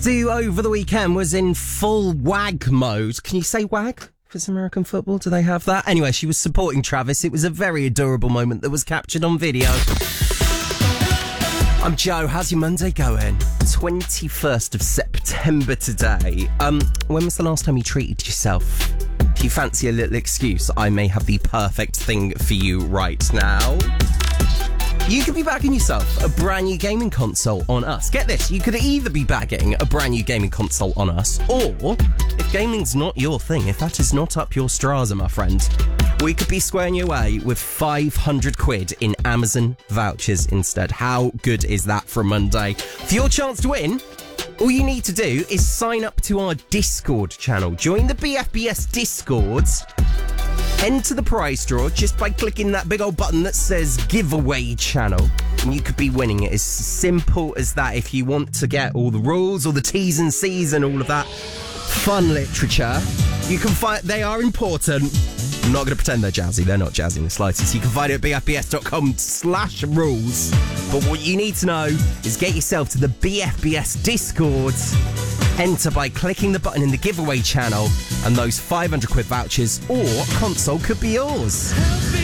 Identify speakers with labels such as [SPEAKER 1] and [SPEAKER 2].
[SPEAKER 1] Over the weekend was in full wag mode. Can you say wag for some American football? Do they have that? Anyway, she was supporting Travis. It was a very adorable moment that was captured on video. I'm Joe. How's your Monday going? 21st of September today. When was the last time you treated yourself? If you fancy a little excuse, I may have the perfect thing for you right now. You could be bagging yourself a brand new gaming console on us. Get this, you could either be bagging a brand new gaming console on us, or, if gaming's not your thing, if that is not up your strata, my friend, we could be squaring you away with 500 quid in Amazon vouchers instead. How good is that for a Monday? For your chance to win, all you need to do is sign up to our Discord channel. Join the BFBS Discords. Enter the prize draw just by clicking that big old button that says giveaway channel, and you could be winning it. As simple as that. If you want to get all the rules, all the T's and C's and all of that fun literature, you can find they are important. I'm not going to pretend they're jazzy. They're not jazzy in the slightest. You can find it at bfbs.com/rules. But what you need to know is get yourself to the BFBS Discord. Enter by clicking the button in the giveaway channel, and those 500 quid vouchers or console could be yours.